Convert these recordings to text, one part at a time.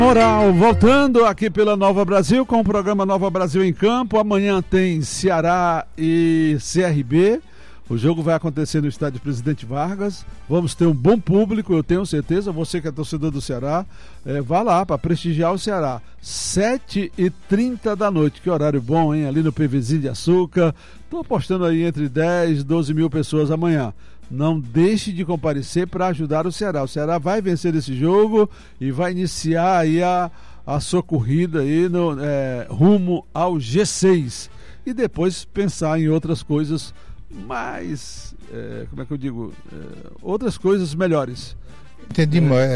Moral, voltando aqui pela Nova Brasil com o programa Nova Brasil em Campo. Amanhã tem Ceará e CRB. O jogo vai acontecer no estádio Presidente Vargas. Vamos ter um bom público, eu tenho certeza. Você que é torcedor do Ceará, vá lá para prestigiar o Ceará. 7h30 da noite, que horário bom, hein? Ali no PVzinho de Açúcar. Estou apostando aí entre 10 e 12 mil pessoas amanhã. Não deixe de comparecer para ajudar o Ceará. O Ceará vai vencer esse jogo e vai iniciar aí a sua corrida aí rumo ao G6. E depois pensar em outras coisas mais, como é que eu digo? Outras coisas melhores. Entendi,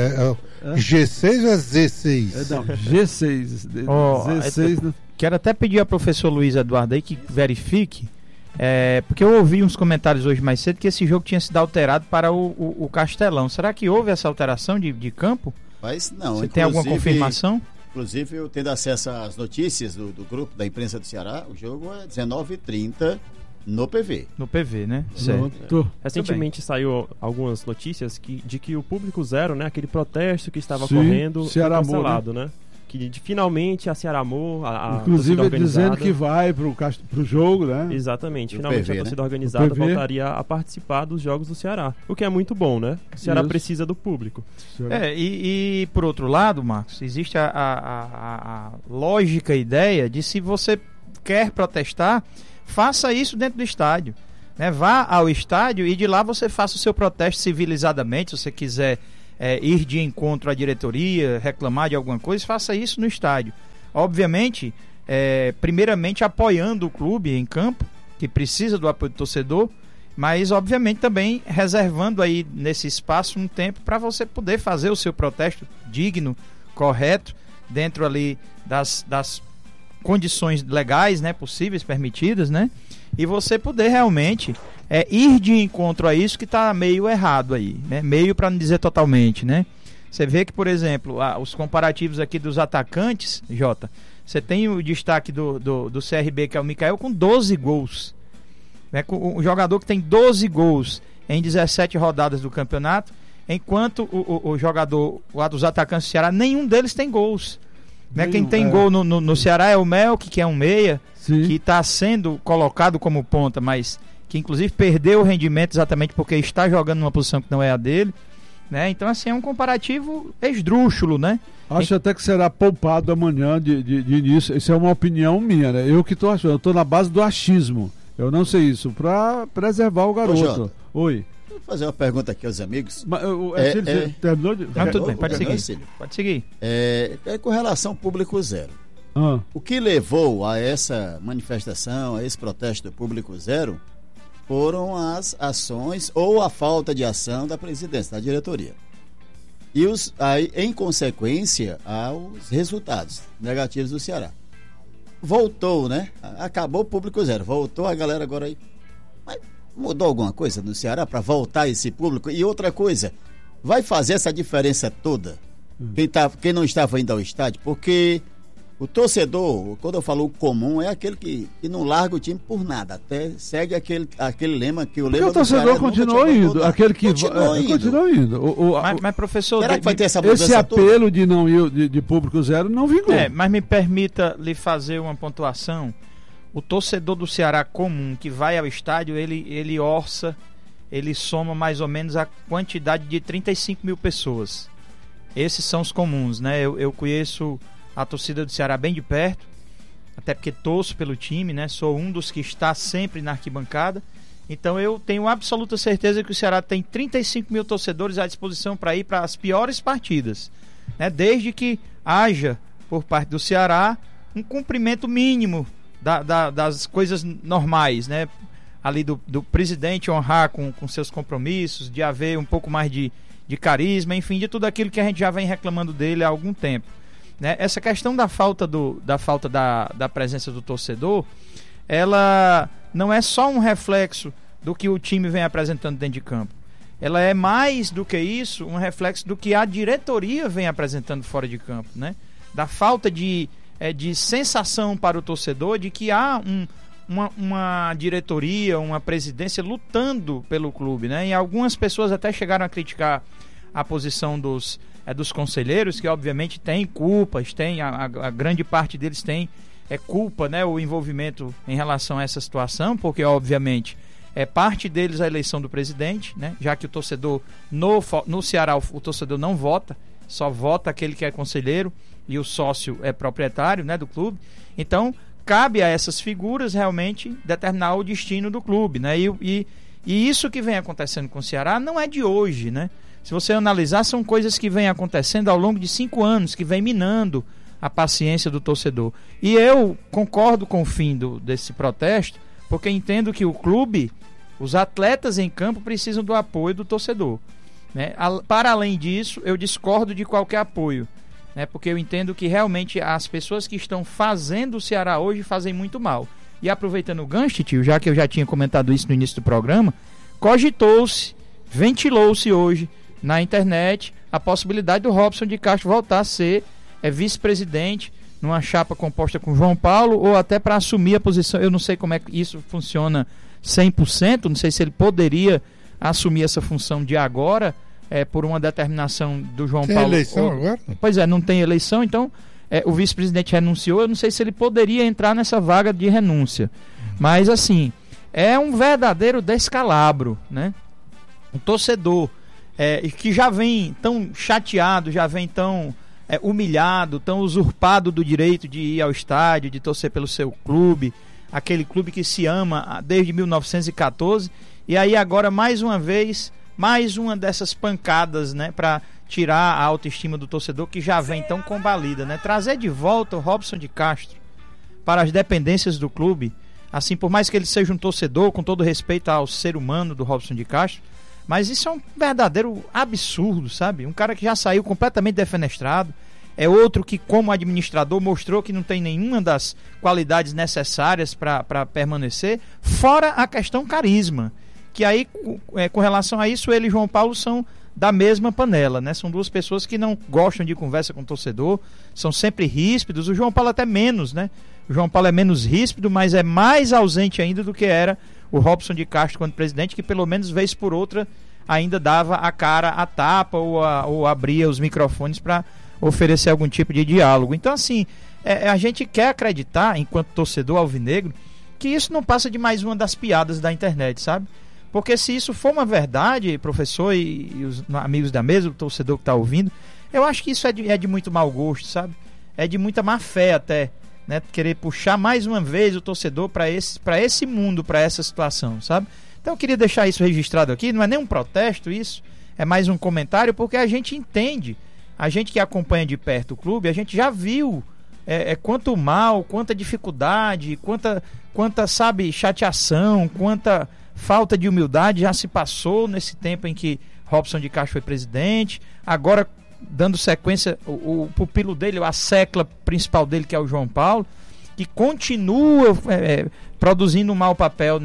G6 ou Z6? Não, G6. Z6, quero até pedir ao professor Luiz Eduardo aí que verifique. Porque eu ouvi uns comentários hoje mais cedo que esse jogo tinha sido alterado para o Castelão. Será que houve essa alteração de campo? Mas não. Você tem alguma confirmação? Inclusive, eu tendo acesso às notícias do grupo da imprensa do Ceará, o jogo é 19h30 no PV. No PV, né? Certo. Recentemente saiu algumas notícias de que o público zero, né, aquele protesto que estava correndo, foi cancelado, né? Que finalmente a Ceará Amor, inclusive dizendo que vai pro jogo, né? Exatamente, finalmente a torcida organizada voltaria a participar dos jogos do Ceará, o que é muito bom, né? O Ceará precisa do público. E por outro lado, Marcos, existe a lógica ideia de se você quer protestar, faça isso dentro do estádio, né? Vá ao estádio e de lá você faça o seu protesto civilizadamente. Se você quiser ir de encontro à diretoria, reclamar de alguma coisa, faça isso no estádio. Obviamente, primeiramente apoiando o clube em campo, que precisa do apoio do torcedor, mas obviamente também reservando aí nesse espaço um tempo para você poder fazer o seu protesto digno, correto, dentro ali das condições legais, né, possíveis, permitidas, né? E você poder realmente ir de encontro a isso que está meio errado aí, né? Meio para não dizer totalmente, né? Você vê que, por exemplo, os comparativos aqui dos atacantes, Jota, você tem o destaque do CRB, que é o Mikael, com 12 gols. Né? Um jogador que tem 12 gols em 17 rodadas do campeonato, enquanto o jogador lá dos atacantes do Ceará, nenhum deles tem gols. Né? Quem tem gol no Ceará é o Melk, que é um meia, que está sendo colocado como ponta, mas que inclusive perdeu o rendimento exatamente porque está jogando numa posição que não é a dele, né? Então assim, é um comparativo esdrúxulo, né? Acho até que será poupado amanhã de início. Isso é uma opinião minha, né? Eu que estou achando, eu estou na base do achismo, eu não sei isso, para preservar o garoto. Oi. Vou fazer uma pergunta aqui aos amigos. Mas, terminou de... tudo bem, pode seguir. Com relação ao público zero. O que levou a essa manifestação, a esse protesto do público zero, foram as ações ou a falta de ação da presidência, da diretoria. E aí, em consequência, aos resultados negativos do Ceará. Voltou, né? Acabou o público zero. Voltou a galera agora aí. Mas mudou alguma coisa no Ceará para voltar esse público? E outra coisa, vai fazer essa diferença toda? Quem não estava indo ao estádio? Porque o torcedor, quando eu falo o comum, é aquele que não larga o time por nada, até segue aquele lema que o lema. Porque o torcedor continua indo, aquele que continua indo. Mas professor, será que vai ter essa mudança esse apelo de não ir de público zero não vingou. Mas me permita lhe fazer uma pontuação. O torcedor do Ceará comum que vai ao estádio, ele orça, ele soma mais ou menos a quantidade de 35 mil pessoas. Esses são os comuns, né? Eu conheço a torcida do Ceará bem de perto, até porque torço pelo time, né? Sou um dos que está sempre na arquibancada. Então eu tenho absoluta certeza que o Ceará tem 35 mil torcedores à disposição para ir para as piores partidas, né? Desde que haja, por parte do Ceará, um cumprimento mínimo das coisas normais, né? Ali do presidente honrar com seus compromissos, de haver um pouco mais de carisma, enfim, de tudo aquilo que a gente já vem reclamando dele há algum tempo, né? Essa questão da falta da presença do torcedor, ela não é só um reflexo do que o time vem apresentando dentro de campo. Ela é mais do que isso, um reflexo do que a diretoria vem apresentando fora de campo, né? Da falta de sensação para o torcedor de que há uma diretoria, uma presidência lutando pelo clube, né? E algumas pessoas até chegaram a criticar a posição dos dos conselheiros, que obviamente têm culpas, a grande parte deles tem culpa, né, o envolvimento em relação a essa situação, porque obviamente parte deles a eleição do presidente, né, já que o torcedor no Ceará o torcedor não vota, só vota aquele que é conselheiro e o sócio é proprietário, né, do clube. Então cabe a essas figuras realmente determinar o destino do clube, né, e isso que vem acontecendo com o Ceará não é de hoje, né? Se você analisar, são coisas que vêm acontecendo ao longo de 5 anos, que vem minando a paciência do torcedor. E eu concordo com o fim desse protesto, porque entendo que o clube, os atletas em campo precisam do apoio do torcedor, né? Para além disso, eu discordo de qualquer apoio, né? Porque eu entendo que realmente as pessoas que estão fazendo o Ceará hoje fazem muito mal. E aproveitando o gancho, tio, já que eu já tinha comentado isso no início do programa, cogitou-se, ventilou-se hoje na internet a possibilidade do Robson de Castro voltar a ser vice-presidente numa chapa composta com João Paulo, ou até para assumir a posição. Eu não sei como é que isso funciona 100%, não sei se ele poderia assumir essa função de agora, por uma determinação do João Paulo. Tem eleição agora? Pois não tem eleição, então o vice-presidente renunciou. Eu não sei se ele poderia entrar nessa vaga de renúncia, mas assim, é um verdadeiro descalabro, né? Um torcedor que já vem tão chateado, já vem tão humilhado, tão usurpado do direito de ir ao estádio, de torcer pelo seu clube, aquele clube que se ama desde 1914, e aí agora mais uma vez, mais uma dessas pancadas, né, para tirar a autoestima do torcedor que já vem tão combalida, né? Trazer de volta o Robson de Castro para as dependências do clube, assim, por mais que ele seja um torcedor, com todo respeito ao ser humano do Robson de Castro, mas isso é um verdadeiro absurdo, sabe? Um cara que já saiu completamente defenestrado, é outro que, como administrador, mostrou que não tem nenhuma das qualidades necessárias para permanecer, fora a questão carisma, que aí, com relação a isso, ele e João Paulo são da mesma panela, né? São duas pessoas que não gostam de conversa com o torcedor, são sempre ríspidos. O João Paulo até menos, né? O João Paulo é menos ríspido, mas é mais ausente ainda do que era o Robson de Castro quando presidente, que pelo menos vez por outra ainda dava a cara a tapa ou abria os microfones para oferecer algum tipo de diálogo. Então assim, a gente quer acreditar, enquanto torcedor alvinegro, que isso não passa de mais uma das piadas da internet, sabe? Porque se isso for uma verdade, professor e os amigos da mesa, o torcedor que está ouvindo, eu acho que isso é de muito mau gosto, sabe? É de muita má fé até, né? Querer puxar mais uma vez o torcedor para esse mundo, para essa situação, sabe? Então eu queria deixar isso registrado aqui, não é nem um protesto isso, é mais um comentário, porque a gente entende, a gente que acompanha de perto o clube, a gente já viu quanto mal, quanta dificuldade, quanta, sabe, chateação, quanta falta de humildade já se passou nesse tempo em que Robson de Castro foi presidente. Agora, dando sequência, o pupilo dele, a secla principal dele, que é o João Paulo, que continua produzindo um mau papel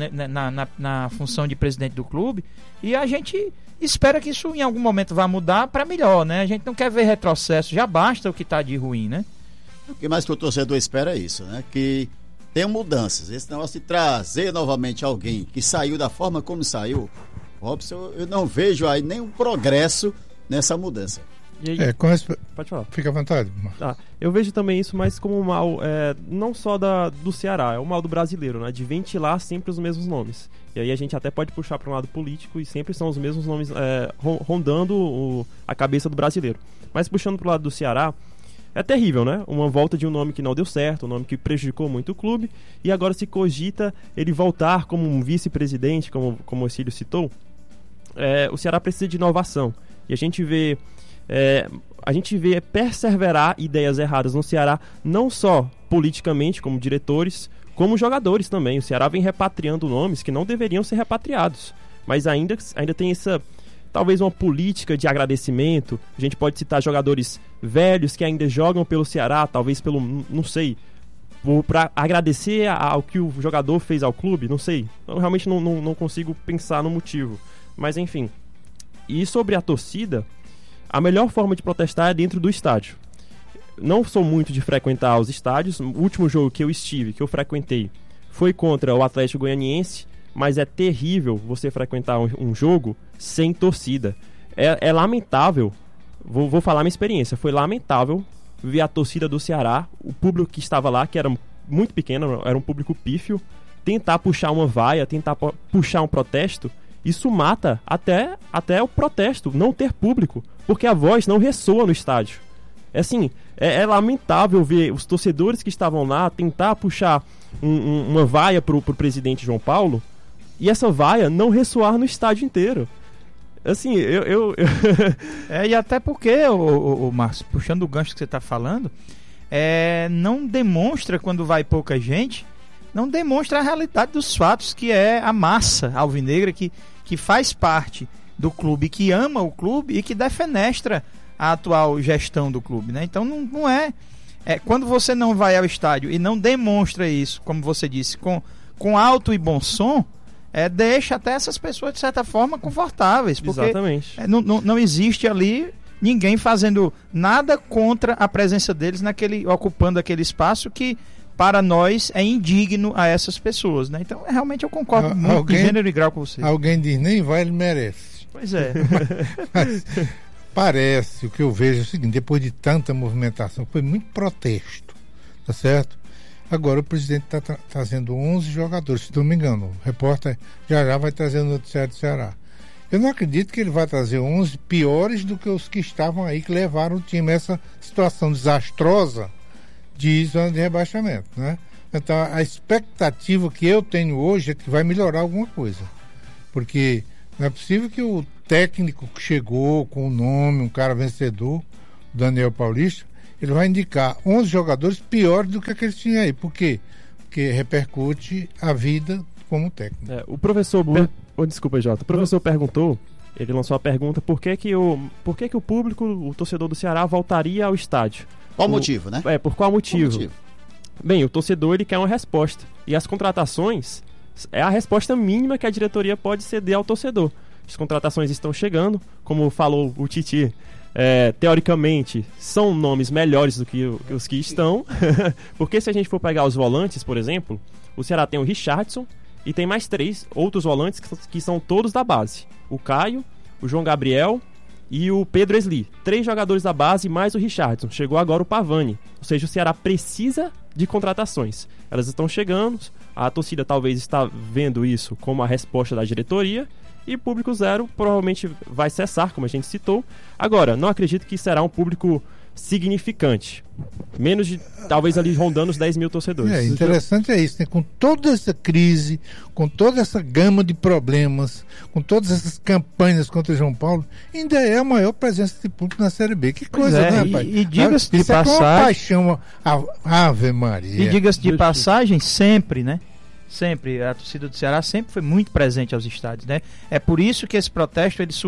na função de presidente do clube, e a gente espera que isso em algum momento vá mudar para melhor, né? A gente não quer ver retrocesso, já basta o que está de ruim, né? O que mais que o torcedor espera é isso, né? Que tenham mudanças. Esse negócio de trazer novamente alguém que saiu da forma como saiu, Robson, eu não vejo aí nenhum progresso nessa mudança. E aí, pode falar. Fica à vontade. Eu vejo também isso mais como um mal, não só do Ceará, é o mal do brasileiro, né? De ventilar sempre os mesmos nomes. E aí a gente até pode puxar para um lado político e sempre são os mesmos nomes rondando a cabeça do brasileiro. Mas puxando para o lado do Ceará, é terrível, né? Uma volta de um nome que não deu certo, um nome que prejudicou muito o clube, e agora se cogita ele voltar como um vice-presidente, como o Cílio citou. O Ceará precisa de inovação. E a gente vê perseverar ideias erradas no Ceará, não só politicamente, como diretores, como jogadores também. O Ceará vem repatriando nomes que não deveriam ser repatriados, mas ainda tem essa, talvez, uma política de agradecimento. A gente pode citar jogadores velhos que ainda jogam pelo Ceará, talvez não sei, para agradecer ao que o jogador fez ao clube, não sei. Eu realmente não consigo pensar no motivo, mas enfim. E sobre a torcida, a melhor forma de protestar é dentro do estádio. Não sou muito de frequentar os estádios. O último jogo que eu frequentei, foi contra o Atlético Goianiense, mas é terrível você frequentar um jogo sem torcida. É lamentável vou falar minha experiência. Foi lamentável ver a torcida do Ceará, o público que estava lá, que era muito pequeno, era um público pífio, tentar puxar uma vaia, tentar puxar um protesto. Isso mata até o protesto, não ter público, porque a voz não ressoa no estádio. Assim, é lamentável ver os torcedores que estavam lá tentar puxar uma vaia pro presidente João Paulo e essa vaia não ressoar no estádio inteiro. Assim, e até porque, o Márcio, puxando o gancho que você está falando, não demonstra, quando vai pouca gente, não demonstra a realidade dos fatos, que é a massa alvinegra que faz parte do clube, que ama o clube e que defenestra a atual gestão do clube, né? Então não é quando você não vai ao estádio e não demonstra isso, como você disse, com alto e bom som, deixa até essas pessoas, de certa forma, confortáveis. Porque exatamente. Não existe ali ninguém fazendo nada contra a presença deles ocupando aquele espaço que, para nós, é indigno a essas pessoas, né? Então, realmente, eu concordo muito em gênero e grau com você. Alguém diz, nem vai, ele merece. Pois é. Mas parece, o que eu vejo é o seguinte, depois de tanta movimentação, foi muito protesto, tá certo? Agora o presidente está trazendo 11 jogadores, se não me engano. O repórter já vai trazer o noticiário do Ceará. Eu não acredito que ele vai trazer 11 piores do que os que estavam aí, que levaram o time a essa situação desastrosa de zona de rebaixamento, né? Então a expectativa que eu tenho hoje é que vai melhorar alguma coisa, porque não é possível que o técnico que chegou com o nome, um cara vencedor, o Daniel Paulista, ele vai indicar 11 jogadores piores do que aqueles tinham aí. Por quê? Porque repercute a vida como técnico. O professor... Desculpa, Jota. O professor perguntou, ele lançou a pergunta, por que o público, o torcedor do Ceará, voltaria ao estádio? Qual motivo, né? Por qual motivo? Bem, o torcedor, ele quer uma resposta. E as contratações é a resposta mínima que a diretoria pode ceder ao torcedor. As contratações estão chegando, como falou o Titi, teoricamente são nomes melhores do que os que estão. Porque se a gente for pegar os volantes, por exemplo, o Ceará tem o Richardson e tem mais 3 outros volantes que são todos da base: o Caio, o João Gabriel e o Pedro Esli. 3 jogadores da base mais o Richardson. Chegou agora o Pavani. Ou seja, o Ceará precisa de contratações. Elas estão chegando, a torcida talvez está vendo isso como a resposta da diretoria, e público zero provavelmente vai cessar, como a gente citou. Agora, não acredito que será um público significante. Menos de, talvez ali rondando os 10 mil torcedores. Interessante é isso, né? Com toda essa crise, com toda essa gama de problemas, com todas essas campanhas contra João Paulo, ainda é a maior presença de público na Série B. Que coisa, né, rapaz? E diga-se de isso passagem... é uma paixão, Ave Maria. E diga-se de passagem, sempre, né? Sempre, a torcida do Ceará sempre foi muito presente aos estádios, né? É por isso que esse protesto, ele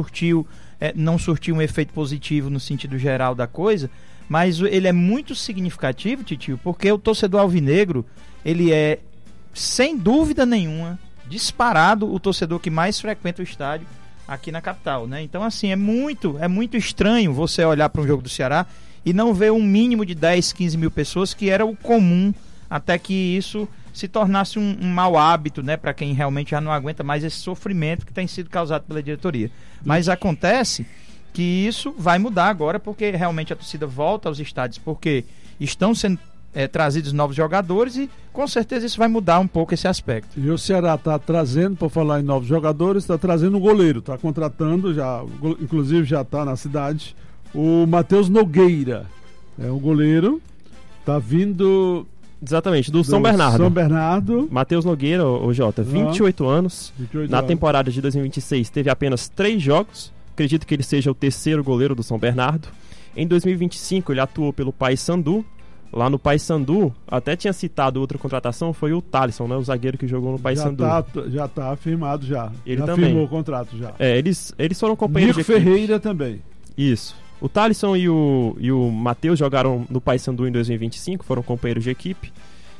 não surtiu um efeito positivo no sentido geral da coisa, mas ele é muito significativo, Titio, porque o torcedor alvinegro, ele é, sem dúvida nenhuma, disparado o torcedor que mais frequenta o estádio aqui na capital, né? Então, assim, é muito estranho você olhar para um jogo do Ceará e não ver um mínimo de 10, 15 mil pessoas, que era o comum, até que isso se tornasse um mau hábito, né, para quem realmente já não aguenta mais esse sofrimento que tem sido causado pela diretoria. Mas acontece que isso vai mudar agora, porque realmente a torcida volta aos estádios, porque estão sendo trazidos novos jogadores, e com certeza isso vai mudar um pouco esse aspecto. E o Ceará está trazendo, por falar em novos jogadores, está trazendo um goleiro, está contratando, inclusive já está na cidade, o Matheus Nogueira. É um goleiro, está vindo... Exatamente, do São Bernardo. São Bernardo. Matheus Nogueira, o Jota, 28 anos. 28 na anos. Temporada de 2026 teve apenas 3 jogos. Acredito que ele seja o terceiro goleiro do São Bernardo. Em 2025 ele atuou pelo Paysandu. Lá no Paysandu, até tinha citado outra contratação, foi o Thalisson, né, o zagueiro que jogou no Paysandu. Já tá afirmado já. Ele já também firmou o contrato já. Eles foram companheiros Nico de equipe. Ferreira também. Isso. O Thalisson e o Matheus jogaram no Paysandu em 2025, foram companheiros de equipe.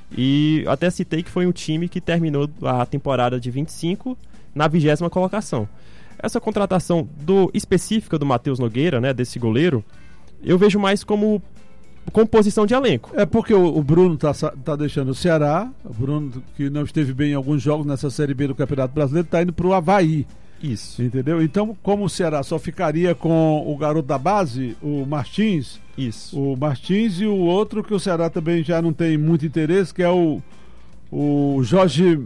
E até citei que foi um time que terminou a temporada de 25 na 20ª colocação. Essa contratação específica do Matheus Nogueira, né, desse goleiro, eu vejo mais como composição de elenco. É porque o Bruno tá deixando o Ceará, o Bruno, que não esteve bem em alguns jogos nessa Série B do Campeonato Brasileiro, tá indo pro Avaí. Isso. Entendeu? Então, como o Ceará só ficaria com o garoto da base, o Martins. Isso. O Martins e o outro que o Ceará também já não tem muito interesse, que é o Jorge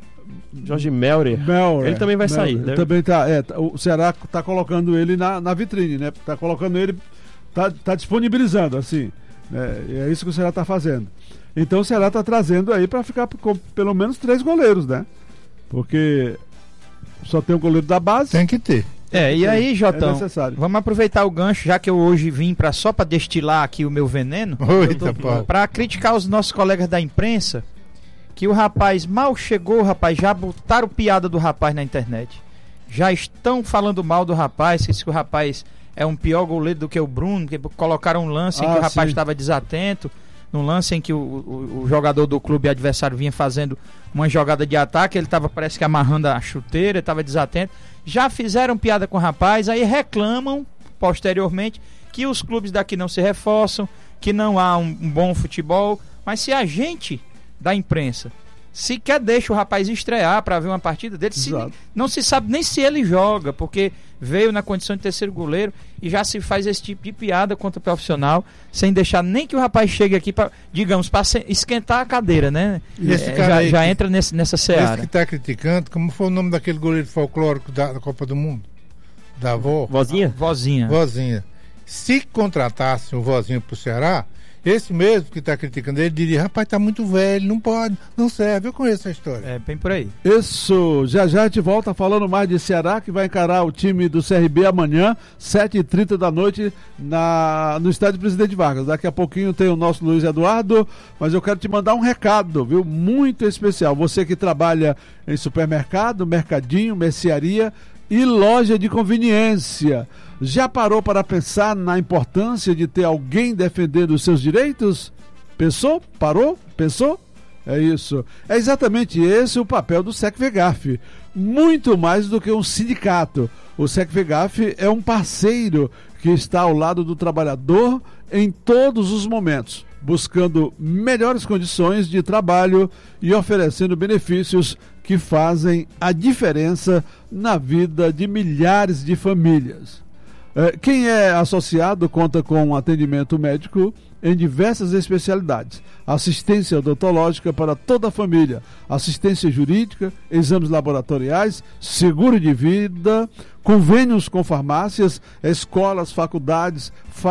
Melrer. Ele também vai sair. Ele também tá, o Ceará está colocando ele na vitrine, né? Está colocando ele, tá disponibilizando, assim. É isso que o Ceará está fazendo. Então o Ceará está trazendo aí para ficar com pelo menos 3 goleiros, né? Porque só tem o goleiro da base. Tem que ter. E aí, Jotão, necessário. vamos aproveitar o gancho, já que eu hoje vim só para destilar aqui o meu veneno, para criticar os nossos colegas da imprensa, que o rapaz mal chegou, rapaz, já botaram piada do rapaz na internet. Já estão falando mal do rapaz, que o rapaz é um pior goleiro do que o Bruno, que colocaram um lance em que o rapaz estava desatento, num lance em que o jogador do clube adversário vinha fazendo uma jogada de ataque, ele estava, parece que amarrando a chuteira, estava desatento. Já fizeram piada com o rapaz, aí reclamam posteriormente que os clubes daqui não se reforçam, que não há um bom futebol. Mas se a gente da imprensa sequer deixa o rapaz estrear para ver uma partida dele, não se sabe nem se ele joga, porque veio na condição de terceiro goleiro e já se faz esse tipo de piada contra o profissional, sem deixar nem que o rapaz chegue aqui para, digamos, para esquentar a cadeira, né? Já entra nessa seara. Esse que está criticando, como foi o nome daquele goleiro folclórico da Copa do Mundo? Da avó? Vozinha. Se contratasse o Vozinha pro Ceará, esse mesmo que está criticando ele diria: rapaz, tá muito velho, não pode, não serve. Eu conheço a história. É bem por aí. Isso, já a gente volta falando mais de Ceará, que vai encarar o time do CRB amanhã, 7h30 da noite, no estádio Presidente Vargas. Daqui a pouquinho tem o nosso Luiz Eduardo, mas eu quero te mandar um recado, viu? Muito especial. Você que trabalha em supermercado, mercadinho, mercearia e loja de conveniência. Já parou para pensar na importância de ter alguém defendendo os seus direitos? Pensou? Parou? Pensou? É isso. É exatamente esse o papel do SECVEGAF. Muito mais do que um sindicato. O SECVEGAF é um parceiro que está ao lado do trabalhador em todos os momentos, buscando melhores condições de trabalho e oferecendo benefícios que fazem a diferença na vida de milhares de famílias. Quem é associado conta com um atendimento médico em diversas especialidades, assistência odontológica para toda a família, assistência jurídica, exames laboratoriais, seguro de vida, convênios com farmácias, escolas, faculdades,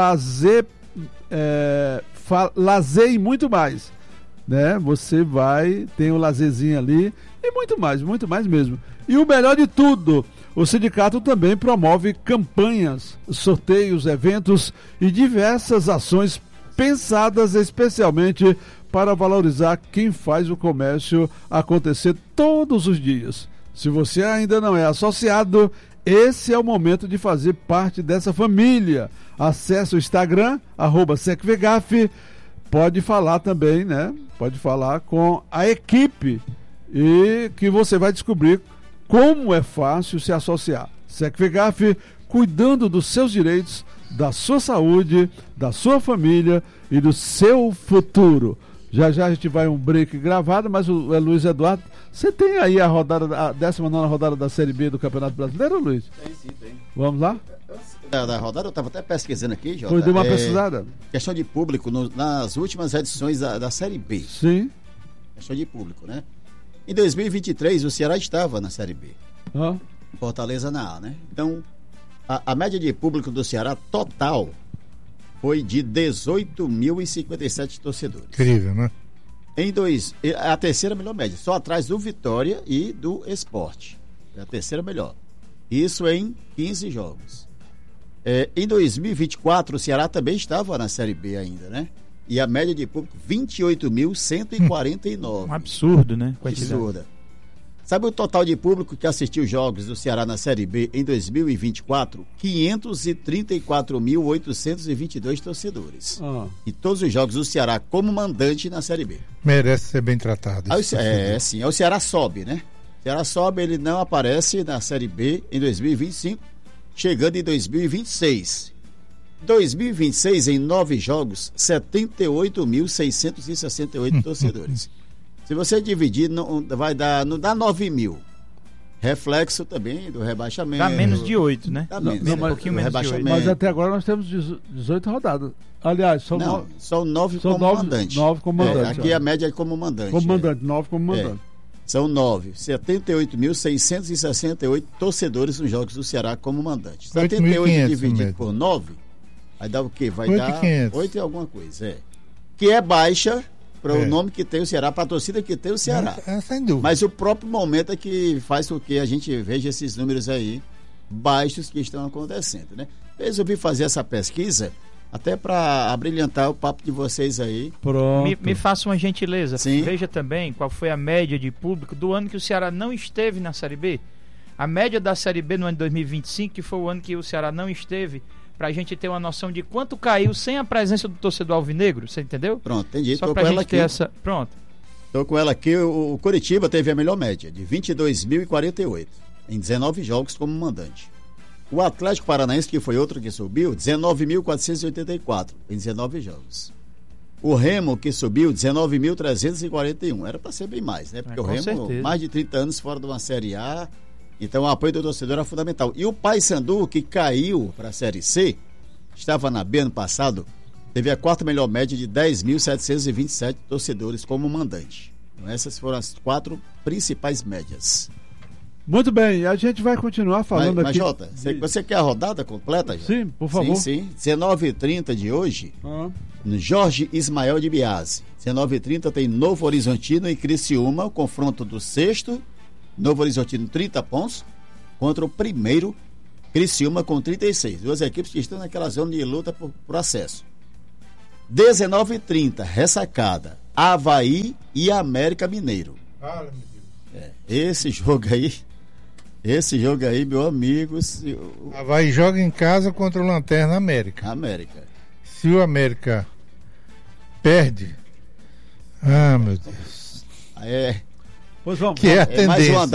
lazer e muito mais, né? Você tem o lazerzinho ali e muito mais mesmo. E o melhor de tudo, o sindicato também promove campanhas, sorteios, eventos e diversas ações pensadas especialmente para valorizar quem faz o comércio acontecer todos os dias. Se você ainda não é associado, esse é o momento de fazer parte dessa família. Acesse o Instagram, @SECVEGAF. Pode falar também, né? Pode falar com a equipe e que você vai descobrir como é fácil se associar. SECVEGAF, cuidando dos seus direitos, da sua saúde, da sua família e do seu futuro. Já a gente vai um break gravado, mas o Luiz Eduardo, você tem aí a 19ª rodada da Série B do Campeonato Brasileiro, Luiz? Tem. Vamos lá? Da rodada eu estava até pesquisando aqui, Jota. Foi, deu uma pesquisada? Questão de público nas últimas edições da Série B. Sim. Questão de público, né? Em 2023 o Ceará estava na Série B. Fortaleza na A, né? Então, a média de público do Ceará total foi de 18.057 torcedores. Incrível, né? A terceira melhor média, só atrás do Vitória e do Sport. É a terceira melhor. Isso em 15 jogos. Em 2024 o Ceará também estava na Série B ainda, né? E a média de público 28.149. Um absurdo, né? Absurda. Sabe o total de público que assistiu jogos do Ceará na Série B em 2024? 534.822 torcedores. E todos os jogos do Ceará como mandante na Série B. Merece ser bem tratado. Sim. Aí o Ceará sobe, né? O Ceará sobe, ele não aparece na Série B em 2025, chegando em 2026. 2026, em 9 jogos, 78.668 torcedores. Se você dividir, não dá 9 mil. reflexo também do rebaixamento. Dá menos de 8, né? Dá menos, não, um pouquinho menos de 8. Mas até agora nós temos 18 rodadas. Aliás, são 9 como mandante. 9 como mandante. Aqui a média é como mandante. Como mandante, 9 como mandante. São 78.668 torcedores nos jogos do Ceará como mandante. 78 dividido por 9, vai dar o quê? Vai 8.500. dar 8 e alguma coisa, que é baixa para o nome que tem o Ceará, para a torcida que tem o Ceará. Sem dúvida. Mas o próprio momento é que faz com que a gente veja esses números aí baixos que estão acontecendo, né? Eu resolvi fazer essa pesquisa até para abrilhantar o papo de vocês aí. Pronto. Me faça uma gentileza. Sim. Veja também qual foi a média de público do ano que o Ceará não esteve na Série B. A média da Série B no ano de 2025, que foi o ano que o Ceará não esteve, para a gente ter uma noção de quanto caiu sem a presença do torcedor alvinegro, você entendeu? Pronto, entendi. Só para a gente ter essa... Pronto. Estou com ela aqui. O Coritiba teve a melhor média, de 22.048, em 19 jogos como mandante. O Atlético Paranaense, que foi outro que subiu, 19.484 em 19 jogos. O Remo, que subiu, 19.341. Era para ser bem mais, né? Porque o Remo, certeza, mais de 30 anos fora de uma Série A, então o apoio do torcedor era fundamental. E o Paysandu, que caiu para a Série C, estava na B ano passado, teve a quarta melhor média de 10.727 torcedores como mandante. Então, essas foram as 4 principais médias. Muito bem, a gente vai continuar falando aqui. Mas Jota, você quer a rodada completa, Jota? Sim, por favor. Sim. 19h30 de hoje, no Jorge Ismael de Biase. 19h30 tem Novo Horizontino e Criciúma, o confronto do sexto, Novo Horizontino 30 pontos, contra o primeiro, Criciúma com 36. Duas equipes que estão naquela zona de luta por acesso. 19h30, ressacada, Avaí e América Mineiro. Esse jogo aí, meu amigo. Avaí joga em casa contra o Lanterna América. Se o América perde, meu Deus. Pois vamos. Que é a tendência.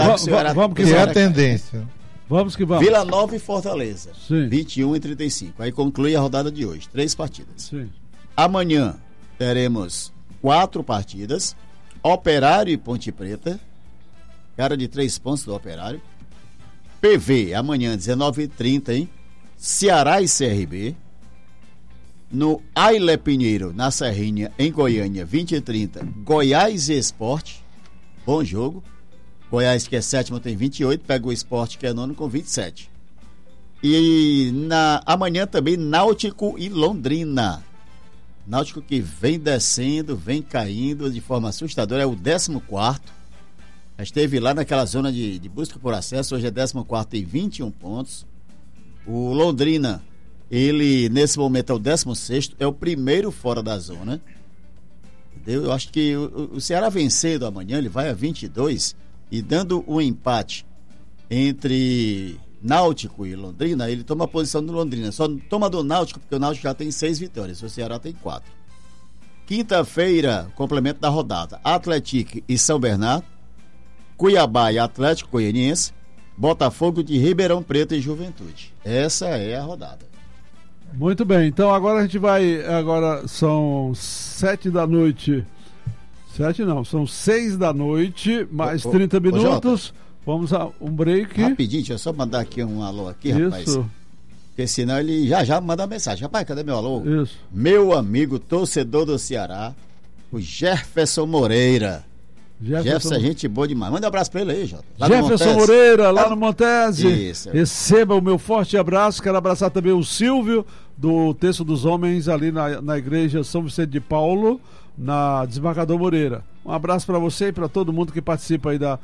Vamos que vamos. Vila Nova e Fortaleza. Sim. 21h35. Aí conclui a rodada de hoje. 3 partidas. Sim. Amanhã teremos 4 partidas. Operário e Ponte Preta. Cara de 3 pontos do Operário. PV, amanhã, 19h30, hein? Ceará e CRB. No Ailé Pinheiro, na Serrinha, em Goiânia, 20h30, Goiás e Sport. Bom jogo. Goiás, que é sétimo, tem 28. Pega o Sport, que é nono, com 27. E amanhã também, Náutico e Londrina. Náutico que vem descendo, vem caindo de forma assustadora. É o 14º. Esteve lá naquela zona de busca por acesso. Hoje é 14º, tem 21 pontos. O Londrina, ele nesse momento é o 16º, é o primeiro fora da zona. Entendeu? Eu acho que o Ceará vencendo amanhã, ele vai a 22, e dando um empate entre Náutico e Londrina, ele toma a posição do Londrina. Só toma do Náutico, porque o Náutico já tem 6 vitórias, o Ceará tem 4. Quinta-feira, complemento da rodada, Atlético e São Bernardo, Cuiabá e Atlético Goianiense, Botafogo de Ribeirão Preto e Juventude. Essa é a rodada. Muito bem, então agora a gente vai. Agora são 7 da noite. 7 não, são 6 da noite, mais 30 minutos. Vamos a um break. Rapidinho, deixa eu só mandar aqui um alô aqui, rapaz. Isso. Porque senão ele já manda mensagem. Rapaz, cadê meu alô? Isso. Meu amigo torcedor do Ceará, o Jefferson Moreira. Jefferson é gente boa demais. Manda um abraço pra ele aí, Jota. Jefferson Moreira, lá no Montese. Isso. Receba o meu forte abraço. Quero abraçar também o Silvio, do Terço dos Homens, ali na igreja São Vicente de Paulo, na Desembargador Moreira. Um abraço para você e para todo mundo que participa aí da...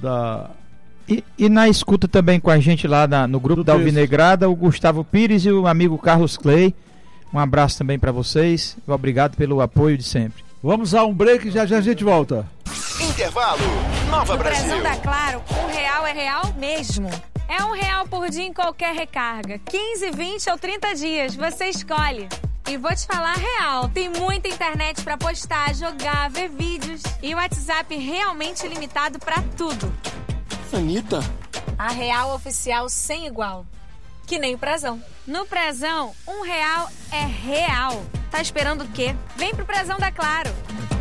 E na escuta também com a gente lá no grupo da Alvinegrada, o Gustavo Pires e o amigo Carlos Clay. Um abraço também para vocês. Obrigado pelo apoio de sempre. Vamos a um break e já a gente volta. Intervalo, Nova Brasil. No Brasil da Claro, R$1 é real mesmo. É R$1 por dia em qualquer recarga. 15, 20 ou 30 dias, você escolhe. E vou te falar real, tem muita internet pra postar, jogar, ver vídeos. E o WhatsApp realmente limitado pra tudo. Anitta. A real oficial sem igual. Que nem o Prezão. No Prezão, R$1 é real. Tá esperando o quê? Vem pro Prezão da Claro.